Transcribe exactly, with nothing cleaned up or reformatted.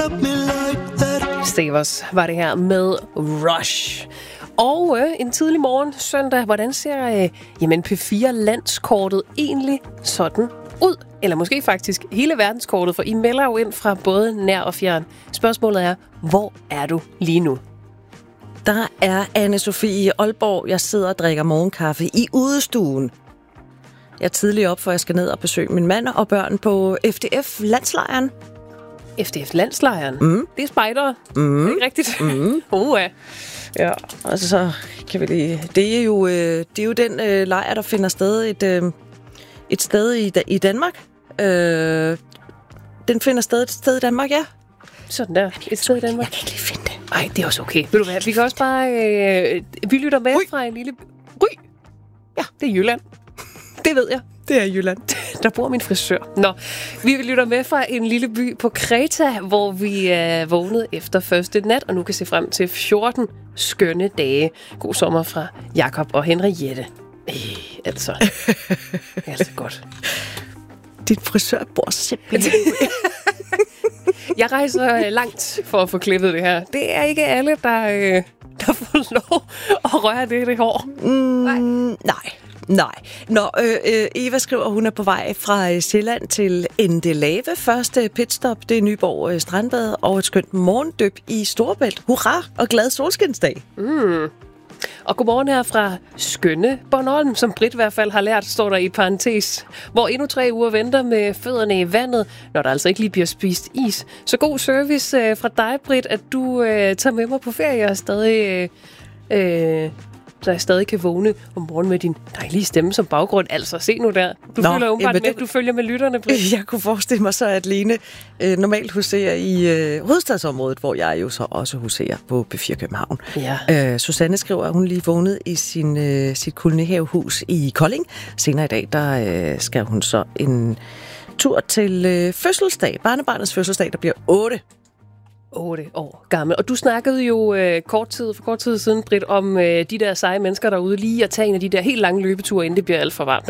Stavers var det her med Rush. Og øh, en tidlig morgen søndag, hvordan ser øh, jamen P fire landskortet egentlig sådan ud? Eller måske faktisk hele verdenskortet, for I melder jo ind fra både nær og fjern. Spørgsmålet er, hvor er du lige nu? Der er Anne-Sophie i Aalborg. Jeg sidder og drikker morgenkaffe i udestuen. Jeg er tidlig op, for jeg skal ned og besøge min mand og børn på F D F-landslejren. F D F-landslejren? Mm. Det er spejdere. Mm. Det er rigtigt. Mm. uh, Ja, og så kan vi lige... Det er jo, øh, det er jo den øh, lejr, der finder sted et, øh, et sted i, i Danmark. Øh, den finder sted et sted i Danmark, ja. Sådan der. Et sted i Danmark. Jeg kan ikke lige finde det. Ej, det er også okay. Ved du hvad, vi kan også bare... Øh, vi lytter med Ry. fra en lille... Ry! Ja, det er Jylland. Det ved jeg. Det er Jylland. Der bor min frisør. Nå, vi lytter med fra en lille by på Kreta, hvor vi er vågnet efter første nat, og nu kan se frem til fjorten skønne dage. God sommer fra Jakob og Henriette. Øh, altså. Det er altså godt. Din frisør bor simpelthen. Jeg rejser langt for at få klippet det her. Det er ikke alle, der, øh, der får lov at røre det, det hår. Mm, nej. Nej. Nej. Nå, øh, øh, Eva skriver, hun er på vej fra Sjælland til Endelave. Første pitstop, det er Nyborg øh, Strandbad og et skønt morgendyp i Storebælt. Hurra og glad solskinsdag. Mm. Og godmorgen her fra skønne Bornholm, som Britt i hvert fald har lært, står der i parentes, hvor endnu tre uger venter med fødderne i vandet, når der altså ikke lige bliver spist is. Så god service øh, fra dig, Britt, at du øh, tager med mig på ferie og stadig... Øh, øh, så jeg stadig kan vågne om morgenen med din dejlige stemme som baggrund. Altså, se nu der. Du Nå, følger åbenbart med, det... du følger med lytterne, Britt. Jeg kunne forestille mig så, at Lene øh, normalt huserer i øh, hovedstadsområdet, hvor jeg jo så også huserer på P fire København. Ja. Øh, Susanne skriver, at hun lige vågnede i sin, øh, sit kolonihavehus i Kolding. Senere i dag, der øh, skal hun så en tur til øh, fødselsdag. Barnebarnets fødselsdag, der bliver otte. otte år gammel. Og du snakkede jo øh, kort tid, for kort tid siden, Britt, om øh, de der seje mennesker derude, lige at tage en af de der helt lange løbeture, inden det bliver alt for varmt.